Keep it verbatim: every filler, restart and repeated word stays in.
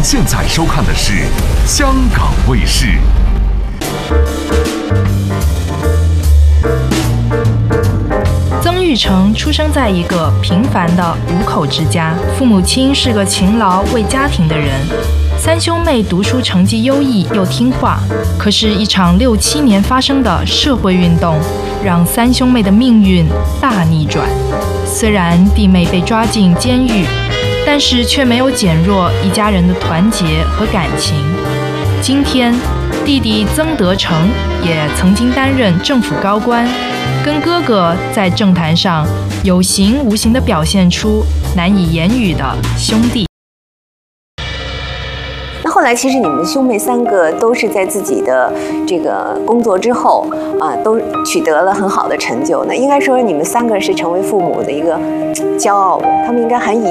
现在收看的是香港卫视。 曾玉成出生在一个平凡的五口之家，父母亲是个勤劳为家庭的人，三兄妹读书成绩优异又听话。可是，一场六七年发生的社会运动，让三兄妹的命运大逆转。虽然弟妹被抓进监狱，但是却没有减弱一家人的团结和感情。今天，弟弟曾德成也曾经担任政府高官，跟哥哥在政坛上有形无形地表现出难以言语的兄弟。 那后来，其实你们兄妹三个都是在自己的这个工作之后啊，都取得了很好的成就。那应该说，你们三个是成为父母的一个骄傲的，他们应该很以